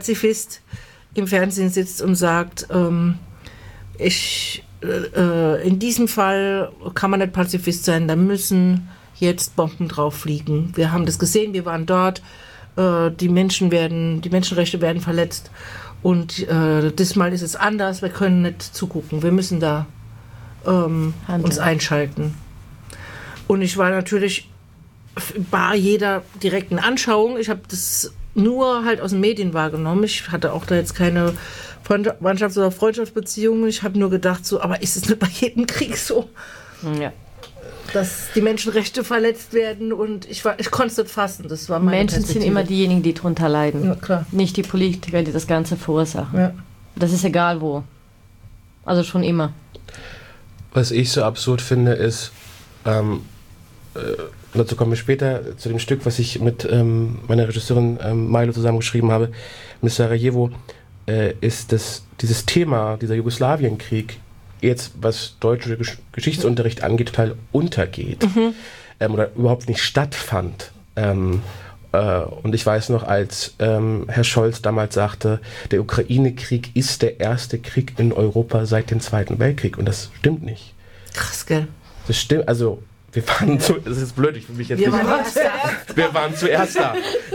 Pazifist im Fernsehen sitzt und sagt, in diesem Fall kann man nicht Pazifist sein, da müssen jetzt Bomben drauf fliegen. Wir haben das gesehen, wir waren dort, die Menschenrechte werden verletzt und diesmal ist es anders, wir können nicht zugucken, wir müssen da uns einschalten. Und ich war natürlich bei jeder direkten Anschauung, ich habe das nur halt aus den Medien wahrgenommen, ich hatte auch da jetzt keine Freundschafts- oder Freundschaftsbeziehungen, ich habe nur gedacht so, aber ist es nicht bei jedem Krieg so? Ja. Dass die Menschenrechte verletzt werden und ich konnte es nicht fassen. Das war meine Menschen sind immer diejenigen, die drunter leiden. Ja, klar. Nicht die Politiker, die das Ganze verursachen. Ja. Das ist egal wo. Also schon immer. Was ich so absurd finde, ist, dazu kommen wir später, zu dem Stück, was ich mit meiner Regisseurin Milo zusammengeschrieben habe, mit Sarajevo, ist, dass dieses Thema, dieser Jugoslawienkrieg, jetzt, was deutscher Geschichtsunterricht angeht, total untergeht. Oder überhaupt nicht stattfand. Und ich weiß noch, als Herr Scholz damals sagte, der Ukraine-Krieg ist der erste Krieg in Europa seit dem Zweiten Weltkrieg. Und das stimmt nicht. Krass, gell? Das stimmt, also wir waren das ist blöd, ich will mich jetzt wir waren zuerst da.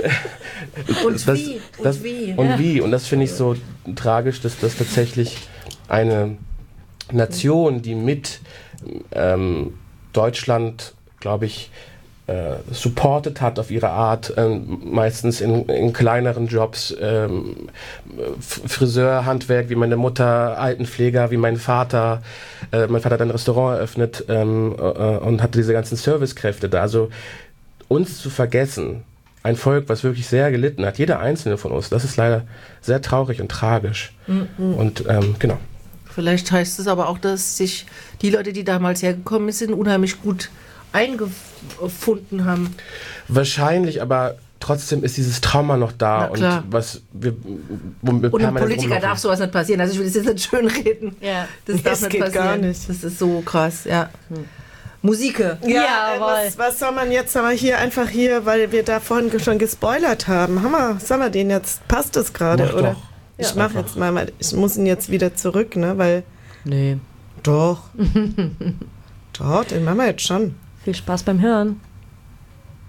Und wie? Und das finde ich so tragisch, dass das tatsächlich eine Nation, die mit Deutschland, glaube ich, supported hat auf ihre Art, meistens in kleineren Jobs, Friseurhandwerk, wie meine Mutter, Altenpfleger, wie mein Vater. Mein Vater hat ein Restaurant eröffnet und hatte diese ganzen Servicekräfte da. Also uns zu vergessen, ein Volk, was wirklich sehr gelitten hat, jeder einzelne von uns, das ist leider sehr traurig und tragisch. Und genau. Vielleicht heißt es aber auch, dass sich die Leute, die damals hergekommen sind, unheimlich gut eingefunden haben. Wahrscheinlich, aber trotzdem ist dieses Trauma noch da. Und was wir und einem Politiker darf sowas nicht passieren. Also ich will das jetzt nicht schön reden. Ja. Das darf nicht passieren. Gar nicht. Das ist so krass, ja. Musik. Was soll man jetzt aber hier, weil wir da vorhin schon gespoilert haben. Sollen wir den jetzt? Passt das gerade, oder? Doch. Ich mache jetzt mal, ich muss ihn jetzt wieder zurück, ne, weil... Nee. Doch. Doch, den machen wir jetzt schon. Viel Spaß beim Hören.